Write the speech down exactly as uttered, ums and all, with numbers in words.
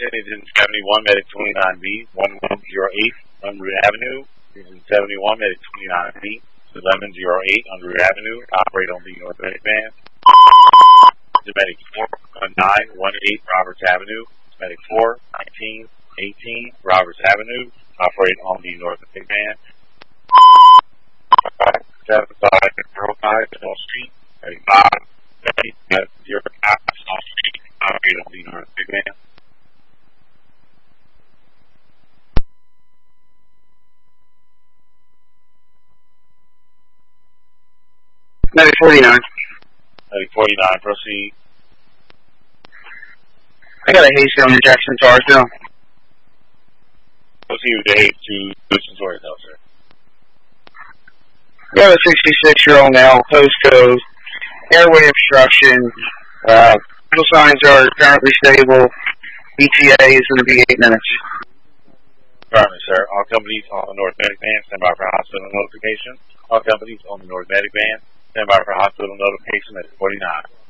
Agent seventy-one, Medic twenty-nine B, one one zero eight, Unruh Avenue. Agent seventy-one, Medic twenty-nine B, eleven oh eight, Unruh Avenue. Operate on the North Medic Band. Medic four one nine one eight, Roberts Avenue. Medic four nineteen eighteen, Roberts Avenue. Operate on the North Medic Band. seven five zero five, Small Street. Medic five zero five, Small Street. Operate on the North Medic Band. Medic forty-nine. Medic forty-nine, proceed. I got a haste on the Jackson Tarsdale. Proceed with the haste to Jackson Tarsdale, sir. We have a sixty-six-year-old male, postcode, airway obstruction. Uh, vital signs are currently stable. E T A is going to be eight minutes. Affirmative, sir. All companies on the North Medic Band, stand by for hospital notification. All companies on the North Medic Band, stand by for hospital notification at forty-nine.